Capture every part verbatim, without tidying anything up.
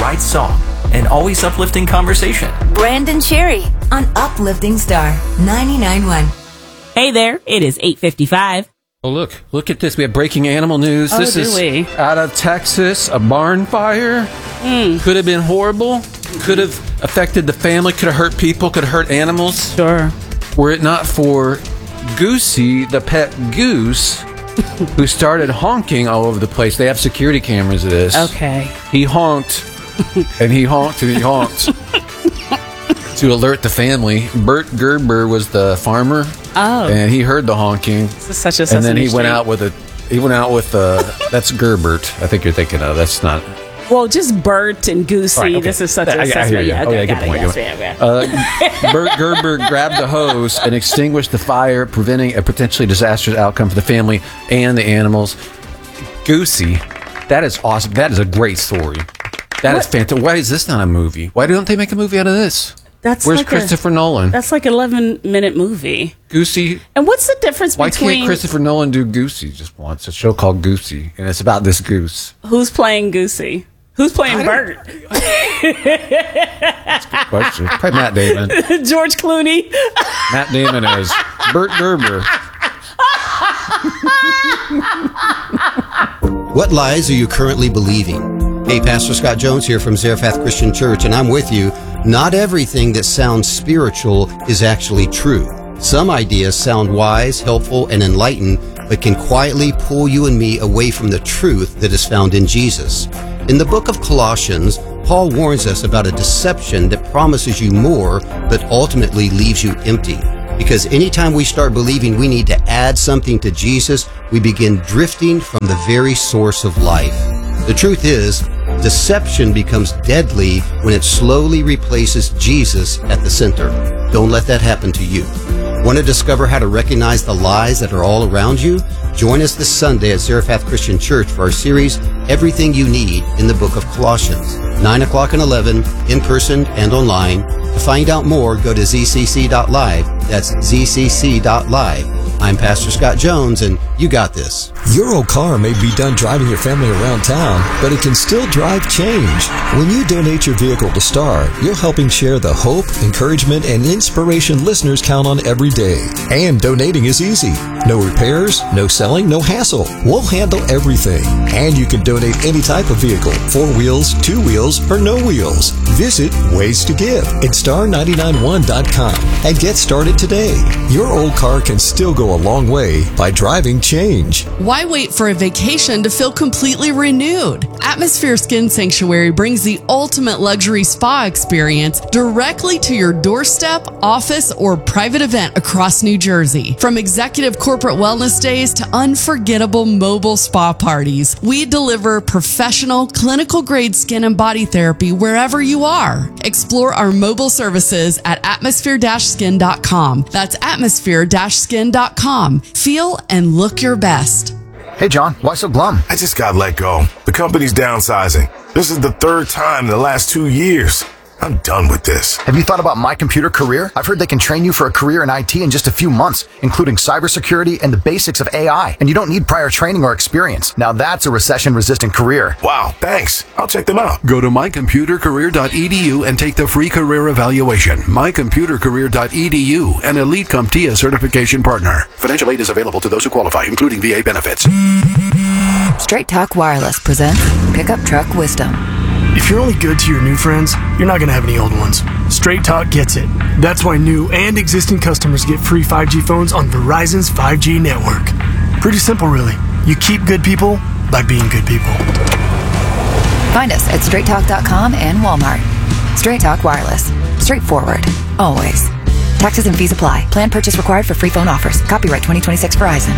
right song and always uplifting conversation. Brandon Cherry on Uplifting Star ninety-nine point one. Hey there, it is eight fifty-five. Oh, look. Look at this. We have breaking animal news. Oh, this do is we? out of Texas. A barn fire. Mm. Could have been horrible. Could have affected the family. Could have hurt people. Could have hurt animals. Sure. Were it not for Goosey, the pet goose, who started honking all over the place. They have security cameras of this. Okay. He honked, and he honked, and he honked to alert the family. Bert Gerber was the farmer. Oh. And he heard the honking. This is such a And then he Sesame went Street. out with a. He went out with uh That's Gerbert. I think you're thinking of. That's not. Well, just Bert and Goosey. Right, okay. This is such I- a I Sesame. hear you. Yeah, Oh, okay, yeah, good got it. point, Yes, good yeah, yeah. Uh, Bert Gerber grabbed the hose and extinguished the fire, preventing a potentially disastrous outcome for the family and the animals. Goosey, that is awesome. That is a great story. That What? is fantastic. Why is this not a movie? Why don't they make a movie out of this? That's Where's like a- Christopher Nolan? That's like an eleven minute movie. Goosey. And what's the difference Why between can't Christopher Nolan do Goosey just once? A show called Goosey, and it's about this goose. who's playing Goosey? Who's playing Bert? Question. Probably Matt Damon. George Clooney. Matt Damon as Bert Gerber. What lies are you currently believing? Hey, Pastor Scott Jones here from Zarephath Christian Church, and I'm with you. Not everything that sounds spiritual is actually true. Some ideas sound wise, helpful, and enlightened, but can quietly pull you and me away from the truth that is found in Jesus. In the book of Colossians, Paul warns us about a deception that promises you more, but ultimately leaves you empty. Because anytime we start believing we need to add something to Jesus, we begin drifting from the very source of life. The truth is, deception becomes deadly when it slowly replaces Jesus at the center. Don't let that happen to you. Want to discover how to recognize the lies that are all around you? Join us this Sunday at Zarephath Christian Church for our series, Everything You Need in the Book of Colossians. nine o'clock and eleven, in person and online. To find out more, go to z c c dot live. That's z c c dot live. I'm Pastor Scott Jones, and you got this. Your old car may be done driving your family around town, but it can still drive change. When you donate your vehicle to Star, you're helping share the hope, encouragement, and inspiration listeners count on every day. And donating is easy. No repairs, no selling, no hassle. We'll handle everything. And you can donate any type of vehicle, four wheels, two wheels, or no wheels. Visit Ways to Give at star nine nine one dot com and get started today. Your old car can still go a long way by driving change. Why wait for a vacation to feel completely renewed? Atmosphere Skin Sanctuary brings the ultimate luxury spa experience directly to your doorstep, office, or private event across New Jersey. From executive corporate wellness days to unforgettable mobile spa parties, we deliver professional, clinical-grade skin and body therapy wherever you are. Explore our mobile services at atmosphere dash skin dot com. That's atmosphere dash skin dot com. Feel and look your best. Hey, John, why so glum? I just got let go. The company's downsizing. This is the third time in the last two years. I'm done with this. Have you thought about My Computer Career? I've heard they can train you for a career in I T in just a few months, including cybersecurity and the basics of A I. And you don't need prior training or experience. Now that's a recession-resistant career. Wow, thanks. I'll check them out. Go to my computer career dot e d u and take the free career evaluation. my computer career dot e d u, an Elite CompTIA certification partner. Financial aid is available to those who qualify, including V A benefits. Straight Talk Wireless presents Pickup Truck Wisdom. If you're only good to your new friends, you're not going to have any old ones. Straight Talk gets it. That's why new and existing customers get free five G phones on Verizon's five G network. Pretty simple, really. You keep good people by being good people. Find us at straight talk dot com and Walmart. Straight Talk Wireless. Straightforward. Always. Taxes and fees apply. Plan purchase required for free phone offers. Copyright twenty twenty-six Verizon.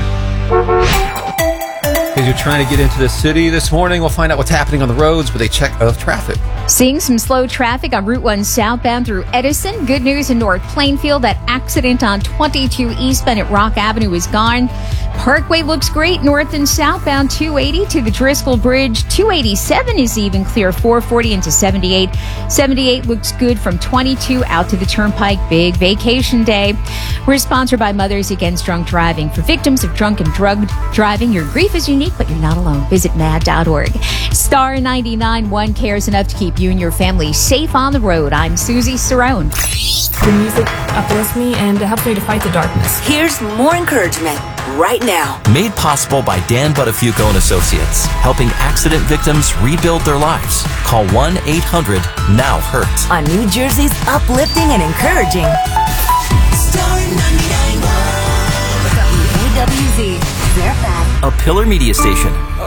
As you're trying to get into the city this morning, we'll find out what's happening on the roads with a check of traffic. Seeing some slow traffic on Route one southbound through Edison. Good news in North Plainfield. That accident on twenty-two eastbound at Rock Avenue is gone. Parkway looks great north and southbound two eighty to the Driscoll Bridge. two eighty-seven is even clear four forty into seventy-eight. seventy-eight looks good from twenty-two out to the Turnpike. Big vacation day. We're sponsored by Mothers Against Drunk Driving. For victims of drunk and drugged driving, your grief is unique, but you're not alone. Visit mad dot org. Star ninety-nine point one cares enough to keep you and your family safe on the road. I'm Susie Cerrone. The music uplifts me and it helps me to fight the darkness. Here's more encouragement right now. Made possible by Dan Buttafuoco and Associates, helping accident victims rebuild their lives. Call one eight hundred now hurt. On New Jersey's uplifting and encouraging Star ninety-nine point one W A W Z. A Pillar Media Station.